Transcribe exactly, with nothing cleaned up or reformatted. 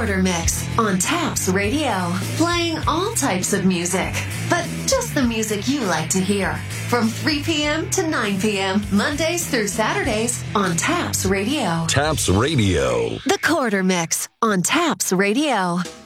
Quarter Mix on Taps Radio. Playing all types of music, but just the music you like to hear. From three p.m. to nine p.m. Mondays through Saturdays on Taps Radio. Taps Radio. The Quarter Mix on Taps Radio.